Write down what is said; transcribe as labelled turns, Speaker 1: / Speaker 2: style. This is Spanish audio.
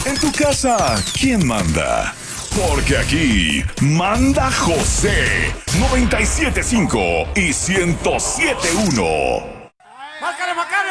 Speaker 1: En tu casa, ¿quién manda? Porque aquí manda José 97.5 y 107.1.
Speaker 2: ¡Márcale, Macar!